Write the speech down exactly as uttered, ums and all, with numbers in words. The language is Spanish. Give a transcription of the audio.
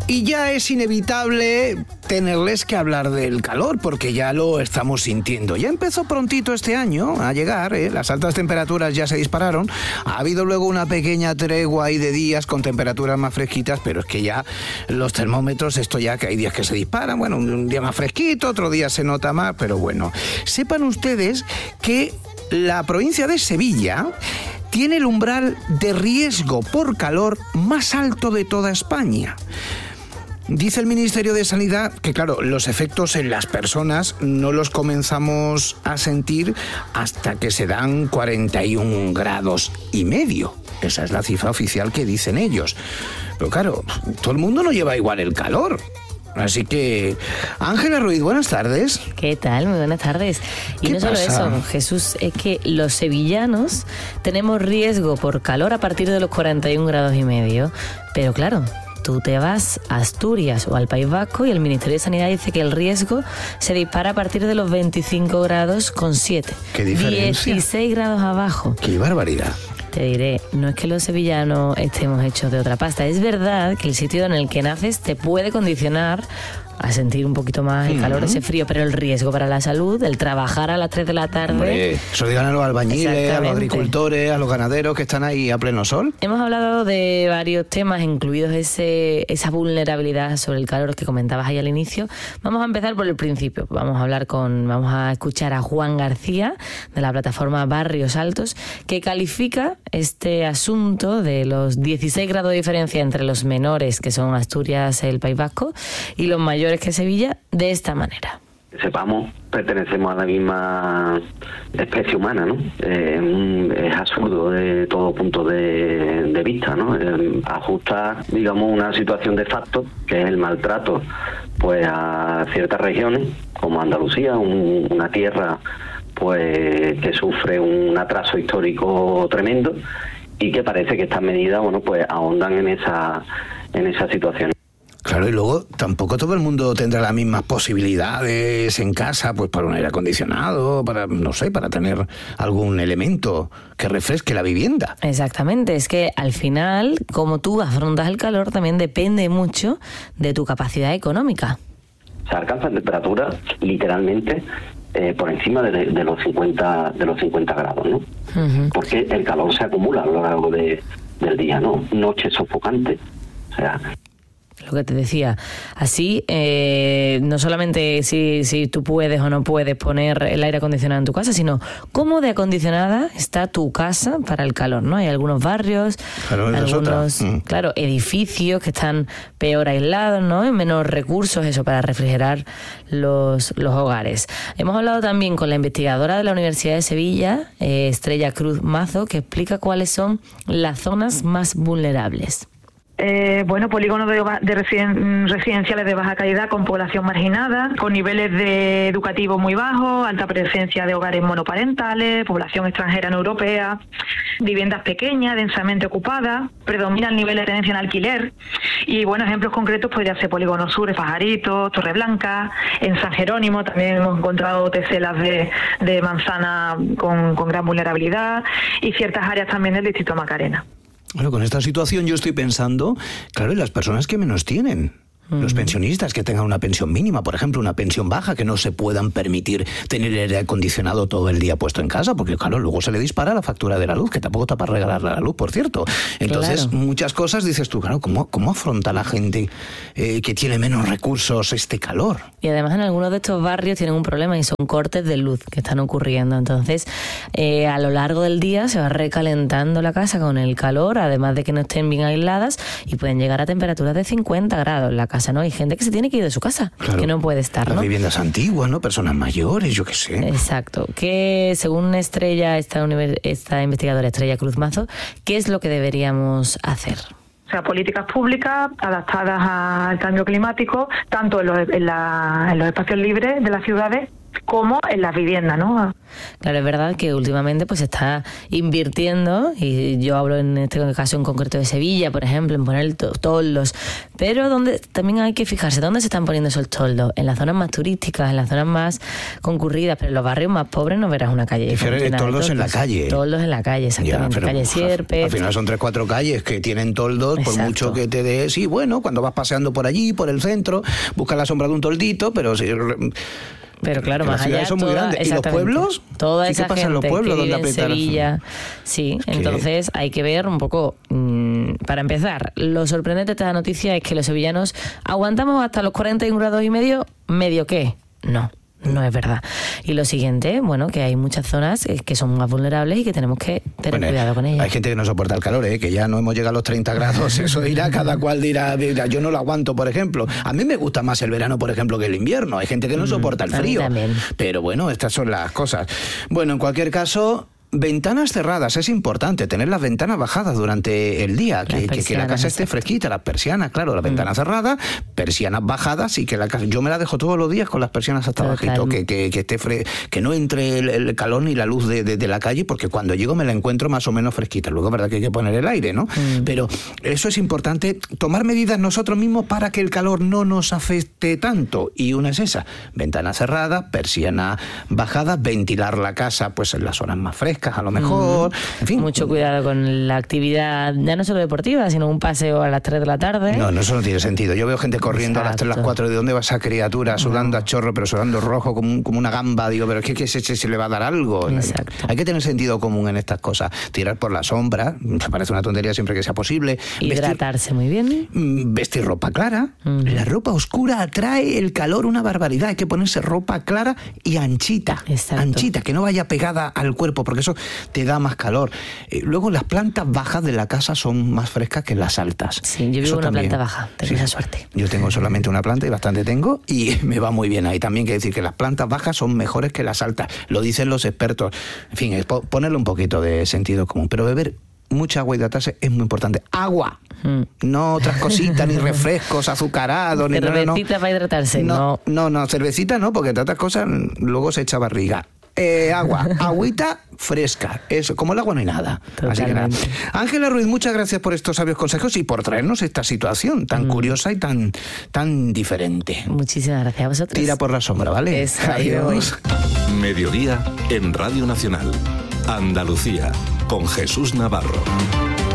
Y ya es inevitable tenerles que hablar del calor, porque ya lo estamos sintiendo. Ya empezó prontito este año a llegar, ¿eh? Las altas temperaturas ya se dispararon. Ha habido luego una pequeña tregua ahí de días con temperaturas más fresquitas, pero es que ya los termómetros, esto ya que hay días que se disparan, bueno, un día más fresquito, otro día se nota más, pero bueno. Sepan ustedes que la provincia de Sevilla tiene el umbral de riesgo por calor más alto de toda España. Dice el Ministerio de Sanidad que, claro, los efectos en las personas no los comenzamos a sentir hasta que se dan cuarenta y un grados y medio. Esa es la cifra oficial que dicen ellos. Pero claro, todo el mundo no lleva igual el calor. Así que, Ángela Ruiz, buenas tardes. ¿Qué tal? Muy buenas tardes. Y no pasa? Solo eso, Jesús, es que los sevillanos tenemos riesgo por calor a partir de los cuarenta y un grados y medio. Pero claro, tú te vas a Asturias o al País Vasco y el Ministerio de Sanidad dice que el riesgo se dispara a partir de los veinticinco grados con siete. ¿Qué diferencia? dieciséis grados abajo. ¡Qué barbaridad! Te diré, no es que los sevillanos estemos hechos de otra pasta. Es verdad que el sitio en el que naces te puede condicionar a sentir un poquito más el calor, uh-huh. ese frío, pero el riesgo para la salud, el trabajar a las tres de la tarde... Hombre, eso digan a los albañiles, a los agricultores, a los ganaderos que están ahí a pleno sol. Hemos hablado de varios temas, incluidos ese, esa vulnerabilidad sobre el calor que comentabas ahí al inicio. Vamos a empezar por el principio. Vamos a hablar con, vamos a escuchar a Juan García, de la plataforma Barrios Altos, que califica este asunto de los dieciséis grados de diferencia entre los menores, que son Asturias, el País Vasco, y los mayores, que Sevilla, de esta manera. Sepamos, pertenecemos a la misma especie humana, ¿no? Eh, es absurdo de todo punto de, de vista, ¿no? Eh, ajusta, digamos, una situación de facto, que es el maltrato, pues a ciertas regiones, como Andalucía, un, una tierra, pues, que sufre un atraso histórico tremendo y que parece que estas medidas, bueno, pues ahondan en esa, en esa situación. Claro, y luego tampoco todo el mundo tendrá las mismas posibilidades en casa, pues para un aire acondicionado, para, no sé, para tener algún elemento que refresque la vivienda. Exactamente, es que al final, como tú afrontas el calor, también depende mucho de tu capacidad económica. Se alcanzan temperaturas, literalmente, eh, por encima de, de los cincuenta de los cincuenta grados, ¿no? Uh-huh. Porque el calor se acumula a lo largo de, del día, ¿no? Noches sofocantes, o sea... Lo que te decía, así eh, no solamente si, si tú puedes o no puedes poner el aire acondicionado en tu casa, sino cómo de acondicionada está tu casa para el calor, ¿no? Hay algunos barrios, claro, algunos mm. claro, edificios que están peor aislados, ¿no? En menos recursos, eso, para refrigerar los, los hogares. Hemos hablado también con la investigadora de la Universidad de Sevilla, eh, Estrella Cruz Mazo, que explica cuáles son las zonas más vulnerables. Eh, bueno, polígonos de, de residen, residenciales de baja calidad con población marginada, con niveles de educativos muy bajos, alta presencia de hogares monoparentales, población extranjera no europea, viviendas pequeñas, densamente ocupadas, predominan niveles de tenencia en alquiler y, bueno, ejemplos concretos podría ser Polígono Sur, Pajarito, Torreblanca, en San Jerónimo también hemos encontrado teselas de, de manzana con, con gran vulnerabilidad y ciertas áreas también del distrito Macarena. Bueno, con esta situación yo estoy pensando, claro, en las personas que menos tienen. Uh-huh. Los pensionistas que tengan una pensión mínima, por ejemplo, una pensión baja, que no se puedan permitir tener el aire acondicionado todo el día puesto en casa, porque claro, luego se le dispara la factura de la luz, que tampoco está para regalar la luz, por cierto. Entonces, claro, muchas cosas dices tú, claro, ¿cómo, cómo afronta la gente eh, que tiene menos recursos este calor? Y además en algunos de estos barrios tienen un problema y son cortes de luz que están ocurriendo. Entonces, eh, a lo largo del día se va recalentando la casa con el calor, además de que no estén bien aisladas, y pueden llegar a temperaturas de cincuenta grados en la casa, ¿no? Hay gente que se tiene que ir de su casa, claro, que no puede estar, ¿no? Las viviendas antiguas, ¿no? Personas mayores, yo qué sé. Exacto. Que según Estrella, esta, univers- esta investigadora Estrella Cruz Mazo, ¿qué es lo que deberíamos hacer? O sea, políticas públicas adaptadas al cambio climático, tanto en los, en, la, en los espacios libres de las ciudades como en las viviendas, ¿no? Claro, es verdad que últimamente pues se está invirtiendo, y yo hablo en este caso en concreto de Sevilla, por ejemplo, en poner to- toldos, pero donde también hay que fijarse dónde se están poniendo esos toldos, en las zonas más turísticas, en las zonas más concurridas, pero en los barrios más pobres no verás una calle. Difiere de toldos en la calle. Toldos en la calle, exactamente. Ya, pero, calle Sierpe. Al final son tres, cuatro calles que tienen toldos, por Exacto. mucho que te dé. Sí, bueno, cuando vas paseando por allí, por el centro, buscas la sombra de un toldito, pero si. Pero claro, que más las ciudades allá son muy toda, grandes. ¿Y los exactamente, pueblos? toda ¿Y esa qué pasa en los gente pueblos que donde vive en apretar? Sevilla, sí, Es que- entonces hay que ver un poco, mmm, para empezar, lo sorprendente de esta noticia es que los sevillanos aguantamos hasta los cuarenta y un grados y medio, ¿medio qué? No. No es verdad. Y lo siguiente, bueno, que hay muchas zonas que son más vulnerables y que tenemos que tener Bueno, cuidado con ellas. Hay gente que no soporta el calor, ¿eh? Que ya no hemos llegado a los treinta grados. Eso dirá, cada cual dirá, dirá, yo no lo aguanto, por ejemplo. A mí me gusta más el verano, por ejemplo, que el invierno. Hay gente que no Mm, soporta el a mí frío. también. Pero bueno, estas son las cosas. Bueno, en cualquier caso, ventanas cerradas. Es importante tener las ventanas bajadas durante el día, que, que- que la persianas, casa esté exacto. fresquita, las persianas, claro, la ventana cerrada, persianas bajadas, y que la casa, yo me la dejo todos los días con las persianas hasta Total. bajito, que, que, que esté fre- que no entre el, el calor ni la luz de, de- de la calle, porque cuando llego me la encuentro más o menos fresquita. Luego es verdad que hay que poner el aire, ¿no? Mm. Pero eso es importante, tomar medidas nosotros mismos para que el calor no nos afecte tanto, y una es esa: ventana cerrada, persiana bajada, ventilar la casa pues en las zonas más frescas a lo mejor, en fin. Mucho cuidado con la actividad, ya no solo deportiva, sino un paseo a las tres de la tarde. No, no, eso no tiene sentido. Yo veo gente corriendo a las tres, las Exacto. cuatro. ¿De dónde va esa criatura? Sudando a chorro, pero sudando rojo como, un- como una gamba. Digo, pero es que, que se, se- se le va a dar algo. Exacto. Hay que tener sentido común en estas cosas. Tirar por la sombra, me parece una tontería siempre que sea posible. Vestir, Hidratarse muy bien. mm, vestir ropa clara. Ujú. La ropa oscura atrae el calor una barbaridad. Hay que ponerse ropa clara y anchita. Exacto. Anchita, que no vaya pegada al cuerpo, porque eso te da más calor. Eh, luego, las plantas bajas de la casa son más frescas que las altas. Sí, yo vivo Eso en una también. planta baja, tengo esa suerte. Yo tengo solamente una planta y bastante tengo, y me va muy bien ahí. También quiere decir que las plantas bajas son mejores que las altas. Lo dicen los expertos. En fin, es po- ponerle un poquito de sentido común. Pero beber mucha agua y hidratarse es muy importante. ¡Agua! Mm. No otras cositas, ni refrescos azucarados, ni no, no, no. Cervecita para hidratarse, no. No, no, cervecita no, porque entre otras cosas luego se echa barriga. Eh, agua, agüita fresca, eso, como el agua no hay nada. Así que nada. Totalmente. Ángela Ruiz, muchas gracias por estos sabios consejos y por traernos esta situación tan curiosa y tan, tan diferente. Muchísimas gracias a vosotros. Tira por la sombra, ¿vale? Eso, ahí me voy. Mediodía en Radio Nacional. Andalucía, con Jesús Navarro.